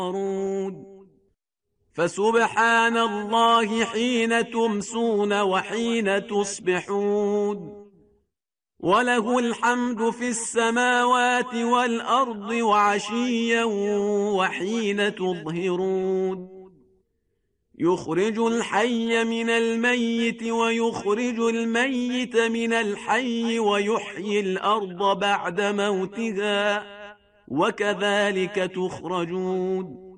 فسبحان الله حين تمسون وحين تصبحون، وله الحمد في السماوات والأرض وعشيا وحين تظهرون، يخرج الحي من الميت ويخرج الميت من الحي ويحيي الأرض بعد موتها وكذلك تخرجون.